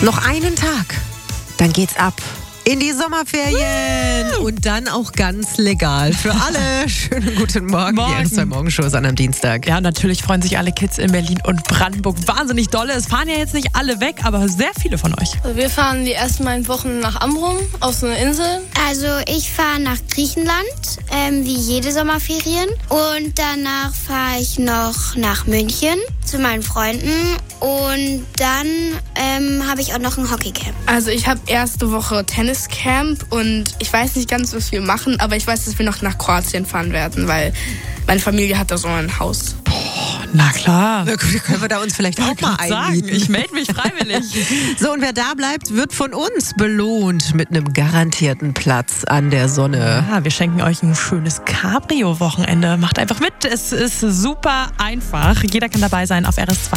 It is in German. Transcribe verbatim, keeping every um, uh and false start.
Noch einen Tag, dann geht's ab in die Sommerferien. Woo! Und dann auch ganz legal für alle. Schönen guten Morgen. Morgen. Die R S zwei Morgenshow ist an einem Dienstag. Ja, natürlich freuen sich alle Kids in Berlin und Brandenburg wahnsinnig dolle. Es fahren ja jetzt nicht alle weg, aber sehr viele von euch. Wir fahren die ersten beiden Wochen nach Amrum auf so eine Insel. Also ich fahre nach Griechenland, ähm, wie jede Sommerferien. Und danach fahre ich noch nach München zu meinen Freunden. Und dann ähm, habe ich auch noch ein Hockeycamp. Also ich habe erste Woche Tenniscamp und ich weiß nicht ganz, was wir machen, aber ich weiß, dass wir noch nach Kroatien fahren werden, weil meine Familie hat da so ein Haus. Na klar. Na gut, können wir da uns vielleicht auch mal einmieten. Sagen, ich melde mich freiwillig. So, und wer da bleibt, wird von uns belohnt mit einem garantierten Platz an der Sonne. Ja, wir schenken euch ein schönes Cabrio-Wochenende. Macht einfach mit. Es ist super einfach. Jeder kann dabei sein auf R S zwei.